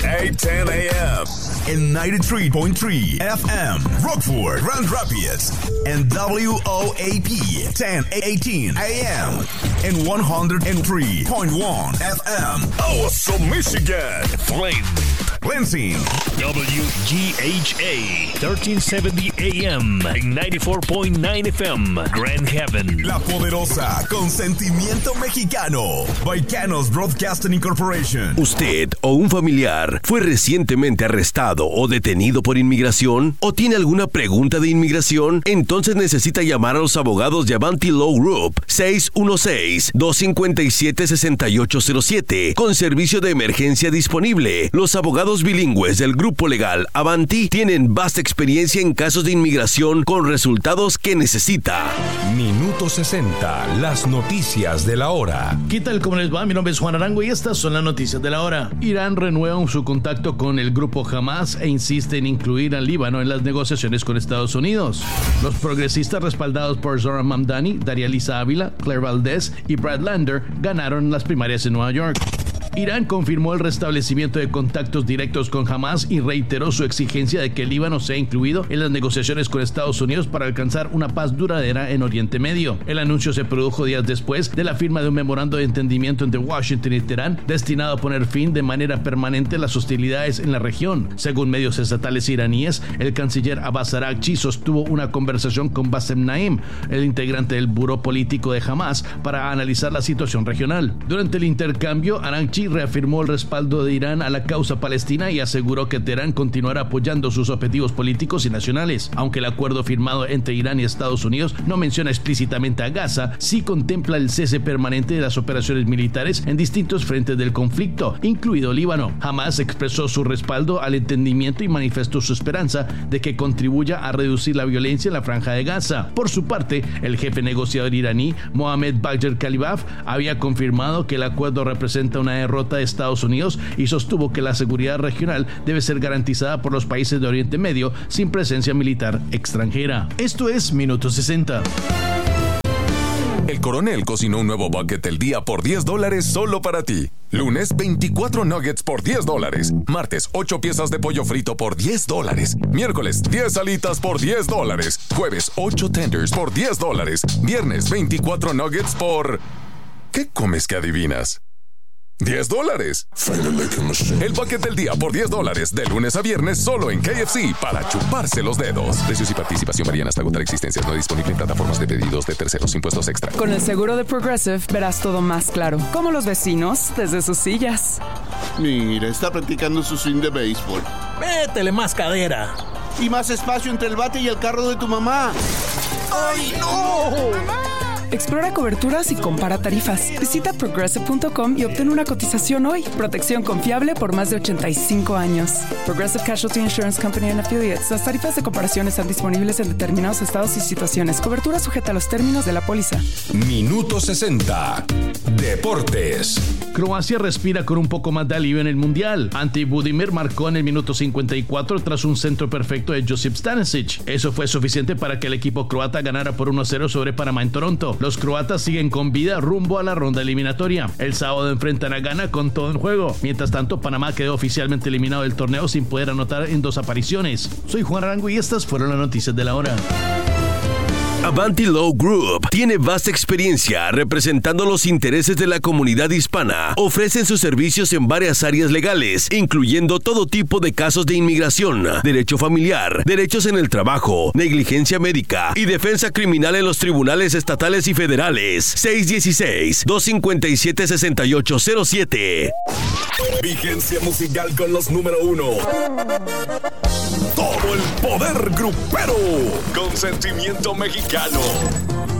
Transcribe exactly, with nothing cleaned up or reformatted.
eight ten a.m. and ninety-three point three F M, Rockford, Grand Rapids, and W O A P ten eighteen A M and one hundred three point one F M, Awesome, Michigan, Flint, Lansing, W G H A thirteen seventy A M and ninety-four point nine F M, Grand Haven. La Poderosa, con sentimiento mexicano, Baicanos Broadcasting Incorporation. ¿Usted o un familiar fue recientemente arrestado o detenido por inmigración? ¿O tiene alguna pregunta de inmigración? Entonces necesita llamar a los abogados de Avanti Law Group seis uno seis, dos cinco siete, seis ocho cero siete con servicio de emergencia disponible. Los abogados bilingües del grupo legal Avanti tienen vasta experiencia en casos de inmigración con resultados que necesita. Minuto sesenta, las noticias de la hora. ¿Qué tal? ¿Cómo les va? Mi nombre es Juan Arango y estas son las noticias de la hora. Irán renueva su contacto con el grupo Hamas e insiste en incluir al Líbano en las negociaciones con Estados Unidos. Los progresistas respaldados por Zohran Mamdani, Daria Lisa Ávila, Claire Valdez y Brad Lander ganaron las primarias en Nueva York. Irán confirmó el restablecimiento de contactos directos con Hamas y reiteró su exigencia de que el Líbano sea incluido en las negociaciones con Estados Unidos para alcanzar una paz duradera en Oriente Medio. El anuncio se produjo días después de la firma de un memorando de entendimiento entre Washington y Teherán destinado a poner fin de manera permanente a las hostilidades en la región. Según medios estatales iraníes, el canciller Abbas Araghchi sostuvo una conversación con Bassem Naim, el integrante del buró político de Hamas, para analizar la situación regional. Durante el intercambio, Araghchi reafirmó el respaldo de Irán a la causa palestina y aseguró que Teherán continuará apoyando sus objetivos políticos y nacionales. Aunque el acuerdo firmado entre Irán y Estados Unidos no menciona explícitamente a Gaza, sí contempla el cese permanente de las operaciones militares en distintos frentes del conflicto, incluido Líbano. Hamas expresó su respaldo al entendimiento y manifestó su esperanza de que contribuya a reducir la violencia en la franja de Gaza. Por su parte, el jefe negociador iraní, Mohammad Bagher Khalibaf, había confirmado que el acuerdo representa una derrota de Estados Unidos y sostuvo que la seguridad regional debe ser garantizada por los países de Oriente Medio sin presencia militar extranjera. Esto es Minuto sesenta. El Coronel cocinó un nuevo bucket del día por diez dólares solo para ti. Lunes, veinticuatro nuggets por diez dólares. Martes, ocho piezas de pollo frito por diez dólares. Miércoles, diez alitas por diez dólares. Jueves, ocho tenders por diez dólares. Viernes, veinticuatro nuggets por... ¿Qué comes que adivinas? diez dólares. El bucket del día por diez dólares de lunes a viernes solo en K F C para chuparse los dedos. Precios y participación varían hasta agotar existencias. No disponible en plataformas de pedidos de terceros. Impuestos extra. Con el seguro de Progressive verás todo más claro. Como los vecinos desde sus sillas. Mira, está practicando su swing de béisbol. Métele más cadera. Y más espacio entre el bate y el carro de tu mamá. ¡Ay, no! Explora coberturas y compara tarifas. Visita progressive punto com y obtén una cotización hoy. Protección confiable por más de ochenta y cinco años. Progressive Casualty Insurance Company and Affiliates. Las tarifas de comparación están disponibles en determinados estados y situaciones. Cobertura sujeta a los términos de la póliza. Minuto sesenta. Deportes. Croacia respira con un poco más de alivio en el Mundial. Ante Budimir marcó en el minuto cincuenta y cuatro tras un centro perfecto de Josip Stanisic. Eso fue suficiente para que el equipo croata ganara por uno a cero sobre Panamá en Toronto. Los croatas siguen con vida rumbo a la ronda eliminatoria. El sábado enfrentan a Ghana con todo en juego. Mientras tanto, Panamá quedó oficialmente eliminado del torneo sin poder anotar en dos apariciones. Soy Juan Arango y estas fueron las noticias de la hora. Avanti Law Group tiene vasta experiencia representando los intereses de la comunidad hispana. Ofrecen sus servicios en varias áreas legales, incluyendo todo tipo de casos de inmigración, derecho familiar, derechos en el trabajo, negligencia médica y defensa criminal en los tribunales estatales y federales. seis uno seis, dos cinco siete, seis ocho cero siete. Vigencia musical con los número uno. Todo el poder grupero con sentimiento mexicano.